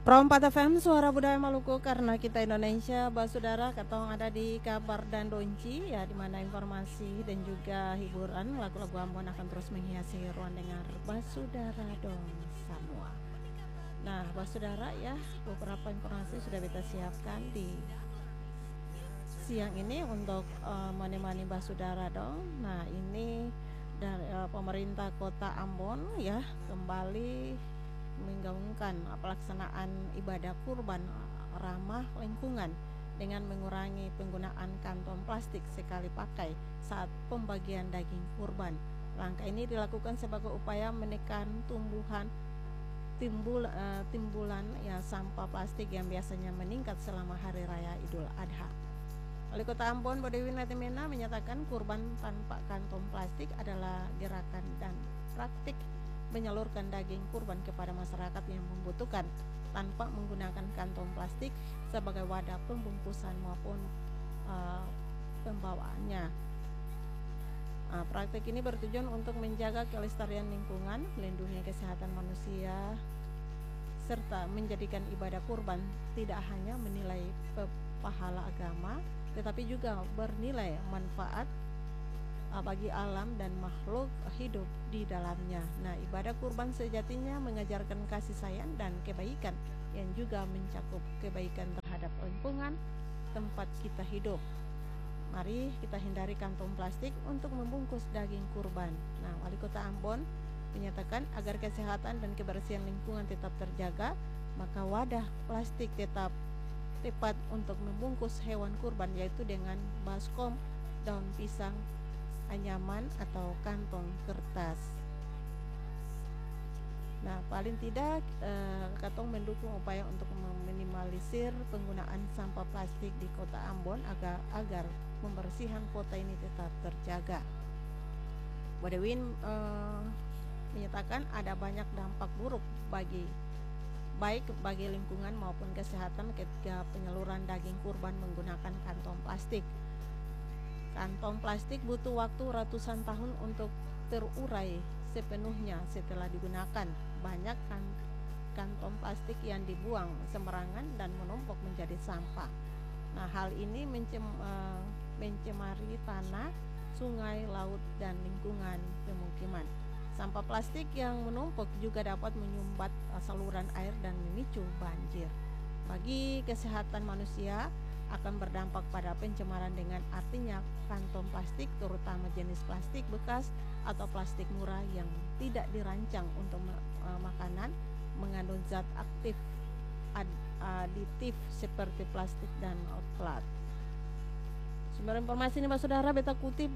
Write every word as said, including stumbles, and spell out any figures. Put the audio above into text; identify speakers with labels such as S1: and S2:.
S1: Pro empat F M Suara Budaya Maluku, karena kita Indonesia, Bah Saudara, katong ada di kabar dan donci ya, dimana informasi dan juga hiburan lagu-lagu Ambon akan terus menghiasi ruang dengar Bah Saudara dong semua. Nah, Bah Saudara ya, beberapa informasi sudah kita siapkan di siang ini untuk uh, menemani Bah Saudara dong. Nah, ini dari uh, pemerintah Kota Ambon ya kembali menggaungkan pelaksanaan ibadah kurban ramah lingkungan dengan mengurangi penggunaan kantong plastik sekali pakai saat pembagian daging kurban. Langkah ini dilakukan sebagai upaya menekan tumbuhan timbul uh, timbulan ya sampah plastik yang biasanya meningkat selama hari raya Idul Adha. Wali Kota Ambon Bodewi Natimena menyatakan kurban tanpa kantong plastik adalah gerakan dan praktik menyalurkan daging kurban kepada masyarakat yang membutuhkan tanpa menggunakan kantong plastik sebagai wadah pembungkusan maupun uh, pembawaannya. Uh, praktik ini bertujuan untuk menjaga kelestarian lingkungan, melindungi kesehatan manusia, serta menjadikan ibadah kurban tidak hanya menilai pahala agama, tetapi juga bernilai manfaat bagi alam dan makhluk hidup di dalamnya. Nah, ibadah kurban sejatinya mengajarkan kasih sayang dan kebaikan yang juga mencakup kebaikan terhadap lingkungan tempat kita hidup. Mari kita hindari kantong plastik untuk membungkus daging kurban. Nah, Wali Kota Ambon menyatakan agar kesehatan dan kebersihan lingkungan tetap terjaga, maka wadah plastik tetap tepat untuk membungkus hewan kurban, yaitu dengan baskom, daun pisang, anyaman atau kantong kertas. Nah, paling tidak eh, katong mendukung upaya untuk meminimalisir penggunaan sampah plastik di Kota Ambon agar agar pembersihan kota ini tetap terjaga. Bodewin eh, menyatakan ada banyak dampak buruk bagi baik bagi lingkungan maupun kesehatan ketika penyaluran daging kurban menggunakan kantong plastik. Kantong plastik butuh waktu ratusan tahun untuk terurai sepenuhnya setelah digunakan. Banyak kan, kantong plastik yang dibuang sembarangan dan menumpuk menjadi sampah. Nah, hal ini mencem, uh, mencemari tanah, sungai, laut, dan lingkungan pemukiman. Sampah plastik yang menumpuk juga dapat menyumbat uh, saluran air dan memicu banjir. Bagi kesehatan manusia, akan berdampak pada pencemaran dengan artinya kantong plastik, terutama jenis plastik bekas atau plastik murah yang tidak dirancang untuk uh, makanan, mengandung zat aktif ad, aditif seperti plastik dan plat. Sumber informasi ini Mas Saudara beta kutip